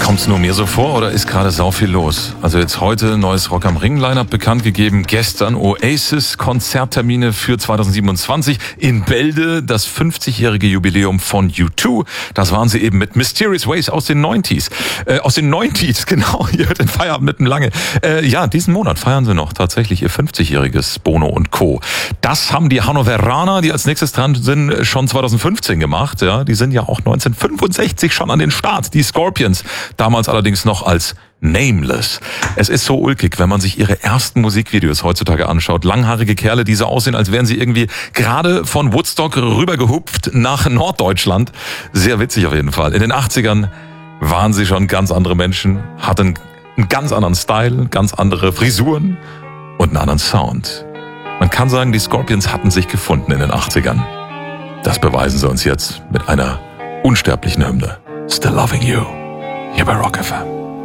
Kommt's nur mir so vor oder ist gerade sau viel los? Also jetzt heute neues Rock am Ring Line-Up bekannt gegeben. Gestern Oasis Konzerttermine für 2027 in Bälde, das 50-jährige Jubiläum von U2. Das waren sie eben mit Mysterious Ways aus den 90s. Aus den 90s, genau. Ihr hört den Feierabend mit dem Lange. Ja, diesen Monat feiern sie noch tatsächlich ihr 50-jähriges Bono und Co. Das haben die Hannoveraner, die als nächstes dran sind, schon 2015 gemacht. Ja, die sind ja auch 1965 schon an den Start. Die Scorpions. Damals allerdings noch als Nameless. Es ist so ulkig, wenn man sich ihre ersten Musikvideos heutzutage anschaut. Langhaarige Kerle, die so aussehen, als wären sie irgendwie gerade von Woodstock rübergehupft nach Norddeutschland. Sehr witzig auf jeden Fall. In den 80ern waren sie schon ganz andere Menschen, hatten einen ganz anderen Style, ganz andere Frisuren und einen anderen Sound. Man kann sagen, die Scorpions hatten sich gefunden in den 80ern. Das beweisen sie uns jetzt mit einer unsterblichen Hymne. Still Loving You. Hier bei Rock FM.